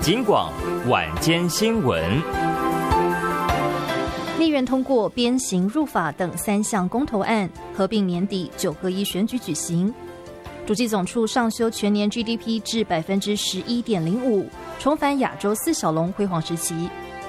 警广晚间新闻。 立院通过鞭刑入法等3项公投案，合并年底9合1选举举行。主计总处上修全年 GDP 至 11.05%， 重返亚洲4小龙辉煌时期。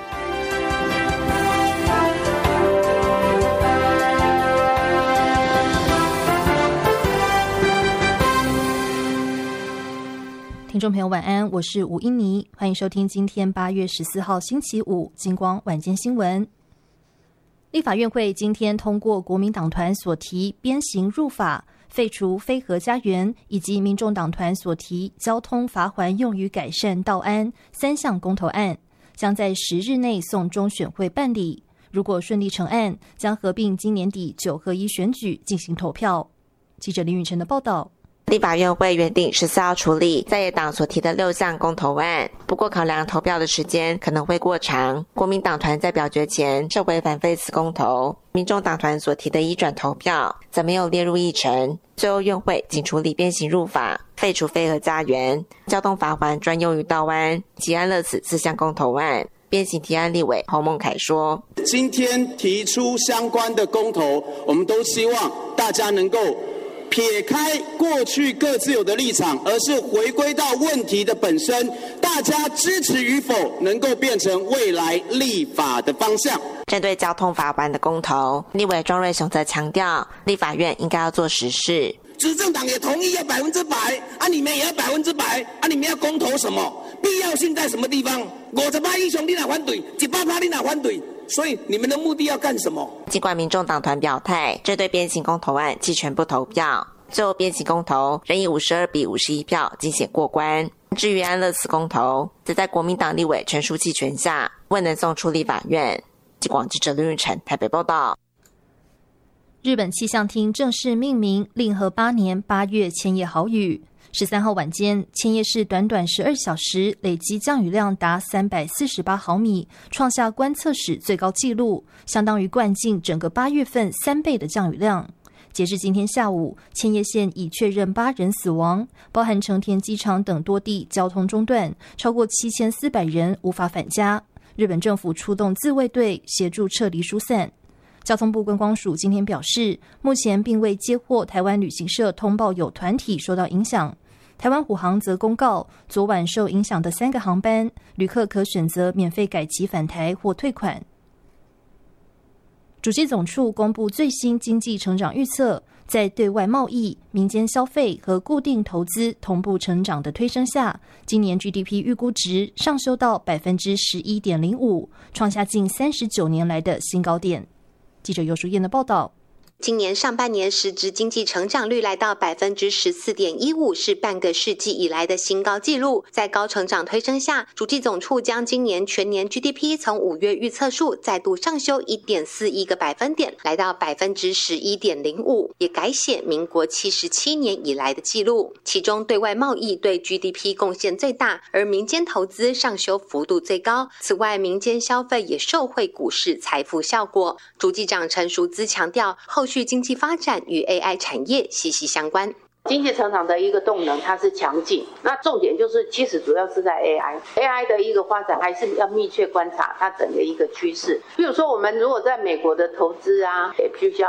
听众朋友晚安，我是吴英妮，欢迎收听今天8月14号星期五金光晚间新闻。立法院会今天通过国民党团所提鞭刑入法，废除非核家园，以及民众党团所提交通罚锾用于改善道安3项公投案，将在10日内送中选会办理。如果顺利成案，将合并今年底9合1选举进行投票。记者林允晨的报道。 立法院会原定14号处理在野党所提的6项公投案，不过考量投票的时间可能会过长，国民党团在表决前设为反废此公投，民众党团所提的移转投票则没有列入议程。最后院会仅处理鞭刑入法、废除非核家园、交通罚锾专用于道安及安乐死4项公投案。鞭刑提案立委侯孟凯说， 今天提出相关的公投，我们都希望大家能够撇开过去各自有的立场，而是回归到问题的本身，大家支持与否能够变成未来立法的方向。 针对交通罚锾的公投，立委庄瑞雄则强调，立法院应该要做实事。 执政党也同意要100%，你们也要100%，你们要公投什么？必要性在什么地方？50%以上你哪反对？100%你哪反对？所以你们的目的要干什么？ 尽管民众党团表态，这对鞭刑公投案弃全部投票，最后鞭刑公投仍以52比51票惊险过关。至于安乐死公投，则在国民党立委陈书记权下，未能送出立法院。记广记者刘运成台北报道。 日本气象厅正式命名令和8年8月千叶豪雨。13号晚间，千叶市短短12小时累积降雨量达348毫米，创下观测史最高纪录，相当于灌进整个8月份3倍的降雨量。截至今天下午，千叶县已确认8人死亡，包含成田机场等多地交通中断，超过7400人无法返家。日本政府出动自卫队协助撤离疏散。交通部观光署今天表示，目前并未接获台湾旅行社通报有团体受到影响。台湾虎航则公告，昨晚受影响的3个航班，旅客可选择免费改期返台或退款。主计总处公布最新经济成长预测，在对外贸易、民间消费和固定投资同步成长的推升下，今年 GDP 预估值上修到 11.05%， 创下近39年来的新高点。记者尤淑燕的报道。 今年上半年实质经济成长率来到 14.15%， 是半个世纪以来的新高纪录。在高成长推升下，主计总处将今年全年 GDP 从5月预测数再度上修 1.41个百分点，来到 11.05%， 也改写民国77年以来的纪录。其中对外贸易对 GDP 贡献最大，而民间投资上修幅度最高。此外，民间消费也受惠股市财富效果。主计长陈淑姿强调，后续经济发展与 AI 产业息息相关。 经济成长的一个动能它是强劲，那重点就是其实主要是在 AI 的一个发展，还是要密切观察它整个一个趋势。比如说我们如果在美国的投资啊，也必须要